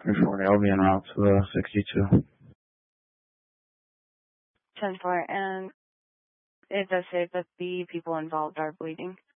340, I'll be en route to the 62. 10-4, and it does say that the people involved are bleeding.